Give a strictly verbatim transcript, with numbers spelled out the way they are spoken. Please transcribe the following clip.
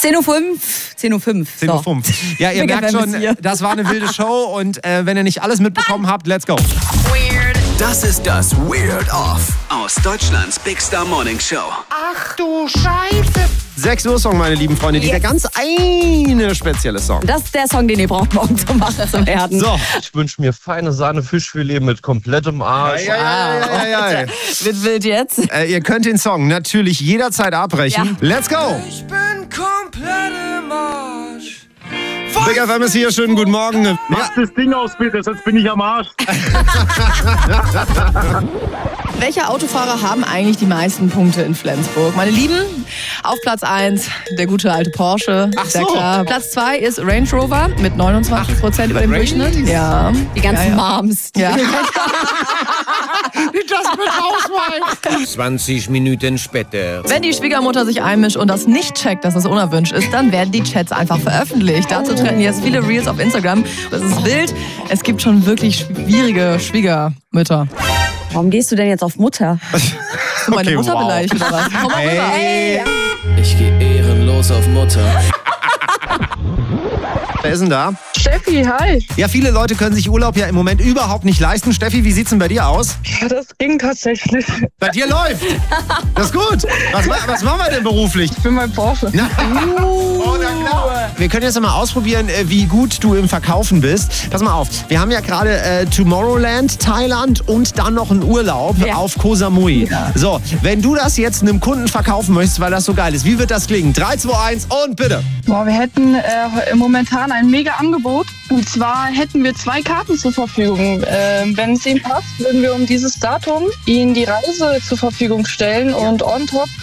zehn Uhr fünf. zehn Uhr fünf. zehn Uhr fünf. Ja, ihr Big merkt F M schon, ist hier. das war eine wilde Show und äh, wenn ihr nicht alles mitbekommen habt, let's go. Weird. Das ist das Weird Off aus Deutschlands Big Star Morning Show. Ach du Scheiße. sechs Uhr Song, meine lieben Freunde, dieser Yes. ganz eine spezielle Song. Das ist der Song, den ihr braucht, morgen zum Machen zum Werden. So. Ich wünsche mir feine Sahne Fischfilet mit komplettem Arsch. Ja, ja, ja, ja, ja. Wird wild jetzt. Äh, ihr könnt den Song natürlich jederzeit abbrechen. Ja. Let's go! Ich bin komplett im Arsch. Big F M ist hier, schönen guten Morgen. Ja. Mach das Ding aus, bitte, sonst bin ich am Arsch. Welche Autofahrer haben eigentlich die meisten Punkte in Flensburg? Meine Lieben, auf Platz eins der gute alte Porsche. Ach Sehr so. klar. Platz zwei ist Range Rover mit neunundzwanzig Prozent über dem Range? Durchschnitt. Ja. Die ganzen ja, ja. Moms. Ja. zwanzig Minuten später. Wenn die Schwiegermutter sich einmischt und das nicht checkt, dass das unerwünscht ist, dann werden die Chats einfach veröffentlicht. Dazu treten jetzt viele Reels auf Instagram. Das ist wild. Es gibt schon wirklich schwierige Schwiegermütter. Warum gehst du denn jetzt auf Mutter? Hast du meine Okay, Mutter wow. beleidigt oder was? Komm mal rüber. Hey. Ich gehe ehrenlos auf Mutter. Wer ist denn da? Steffi, hi. Ja, viele Leute können sich Urlaub ja im Moment überhaupt nicht leisten. Steffi, wie sieht's denn bei dir aus? Ja, das ging tatsächlich. Bei dir läuft. Das ist gut. Was, ma- was machen wir denn beruflich? Ich bin mein Porsche. Na, oh, na klar. Wir können jetzt mal ausprobieren, äh, wie gut du im Verkaufen bist. Pass mal auf, wir haben ja gerade äh, Tomorrowland, Thailand und dann noch einen Urlaub Ja. auf Koh Samui. So, wenn du das jetzt einem Kunden verkaufen möchtest, weil das so geil ist, wie wird das klingen? drei, zwei, eins und bitte. Boah, wir hätten äh, momentan ein mega Angebot. Und zwar hätten wir zwei Karten zur Verfügung. Ähm, wenn es Ihnen passt, würden wir um dieses Datum Ihnen die Reise zur Verfügung stellen und on top